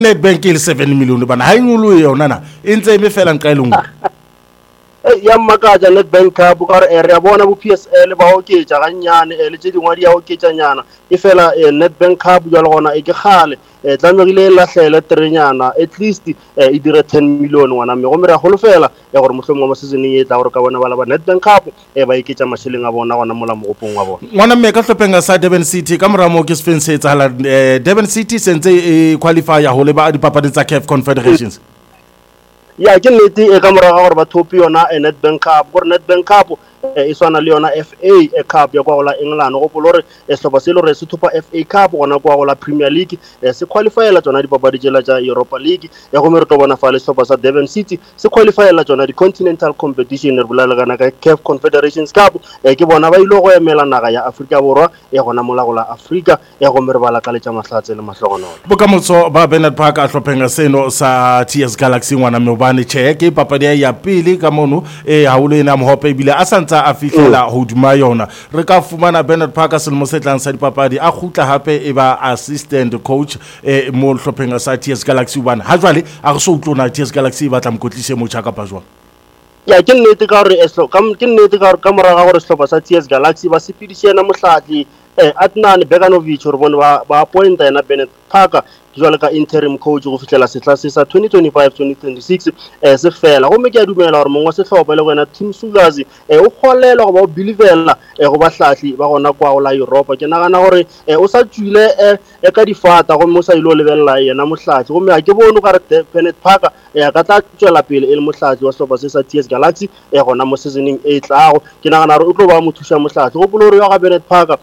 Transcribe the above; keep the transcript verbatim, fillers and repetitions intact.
Nedbank ile seven million bana ha ingulu yona na e ntse me fela nqaelong ya makaja Nedbank Cup ka area bona bu P S L ba oketsa ganyane le tse dingwe di ya oketsa nyana e fela Nedbank Cup jwa le gona e ke gale e tlamegile la hlele trenyana at least e dire ten million wana me go mera go lefela ya gore mohlomong mo season e tla gore ka bona bala ba Nedbank Cup e ba iketsa masheleng a bona gona mola mogopong wa bona ngwana mme ka hlophenga sa Durban City ka mora mo ke se fense etsahala Durban City sentse e qualify ya ho le ba dipapadi tsa C A F Confederations ya ke nnete e ka mora ga gore ba thopi yona Nedbank Cup gore Nedbank Cup e swana le yona F A Cup ya kwa go la England go polore e hlopa se le re se thupa F A Cup gona kwa go la Premier League se qualifyela tsona dipapadi tšela tša Europa League ya go mere to bona fa le hlopa sa Durban City se qualifyela tsona di continental competition re bolela kana ka C A F Confederations Cup ke bona ba ile go emela naga ya Afrika Borwa ya gona molago la Afrika ya go mere bala ka le tša mahlatse le mahlogonolo bokamotso ba Bernard Park a hlophenga seno sa T S Galaxy ngwana mme bane che ke papadi ya pele ka mono e haule ena mohope ebile a santsa a fihlela hodima yona re ka fumana Bernard Park selemo se tlang sa dipapadi a khutla hape e ba assistant coach e mo hlopheng sa T S Galaxy one ha jwale a re so utlona T S Galaxy ba tla mkotlise mo tšha ka pa jwa ya ke nnete ka gore eslo ka ke nnete ka gore ka moraga gore sehlopa sa T S Galaxy ba sepedishena mohlatli eh Adnan Beganovic re bone ba ba appointa ena Bernard Park jwale ka interim coach go fitlela setla se sa twenty twenty-five twenty twenty-six eh se fela go me ke a dumela gore mongwe se hlopha le gona Team Sulazi eh o kgolela go ba o believela eh go ba hlatli ba gona kwa go la Europe ke nagana gore eh o sa tswile eh ka difata go mo sa ile lebella yena mohlatli go me a ke bone ka re Bernard Park eh ka tla tswela pele e le mohlatli wa sehlopa se sa T S Galaxy eh gona mo seasoning e tlago ke nagana gore o tlo ba mo thusa mohlatli go bolore yo ga Bernard Park